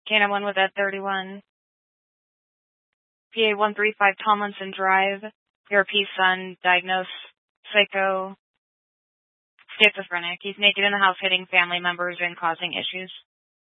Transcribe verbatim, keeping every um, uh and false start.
Cannon one with Ed thirty-one. P A one three five Tomlinson Drive. Your P's son, diagnosed psycho schizophrenic. He's naked in the house hitting family members and causing issues.